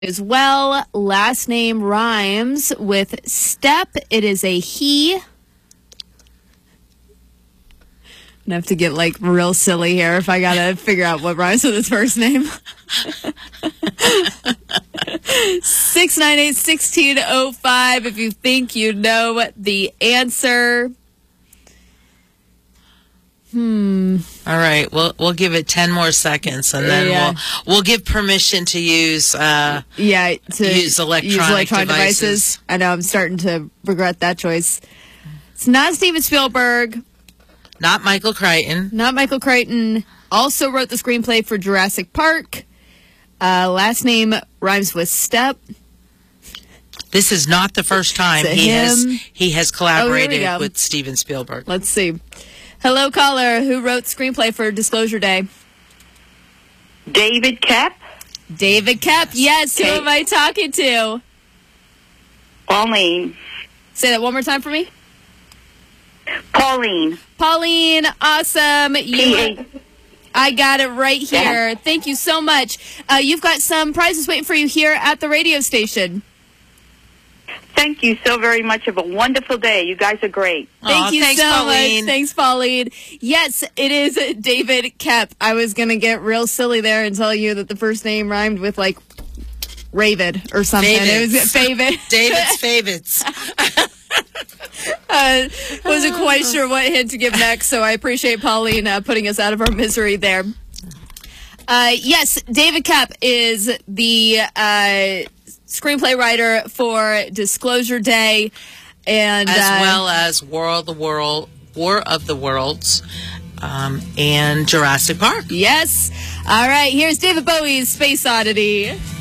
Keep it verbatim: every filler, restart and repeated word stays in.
as well. Last name rhymes with step. It is a he. I'm gonna have to get like real silly here if I gotta figure out what rhymes with his first name. six nine eight, one six zero five if you think you know the answer. Hmm. All right, we'll we'll give it ten more seconds, and then Yeah. we'll we'll give permission to use uh Yeah, to use electronic, use electronic devices. devices. I know I'm starting to regret that choice. It's not Steven Spielberg, Not Michael Crichton. not Michael Crichton. Also wrote the screenplay for Jurassic Park. Uh, last name rhymes with step. This is not the first time Is it he him? has he has collaborated go. with Steven Spielberg. Let's see. Hello, caller. Who wrote screenplay for Disclosure Day? David Kep, David Kep. Yes. Who Okay. am I talking to? Pauline. Say that one more time for me. Pauline. Pauline. Awesome. You. P A I got it right here. Yeah. Thank you so much. Uh, you've got some prizes waiting for you here at the radio station. Thank you so very much. Have a wonderful day. You guys are great. Thank Aw, you thanks, so Pauline. much. Thanks, Pauline. Yes, it is David Kep. I was going to get real silly there and tell you that the first name rhymed with, like, Ravid or something. It was Favid. David's favorites. uh, wasn't quite sure what hint to give next, so I appreciate Pauline uh, putting us out of our misery there. Uh, yes, David Kep is the uh, screenplay writer for Disclosure Day, and as uh, well as War of the World, War of the Worlds, um, and Jurassic Park. yes. All right, here's David Bowie's Space Oddity.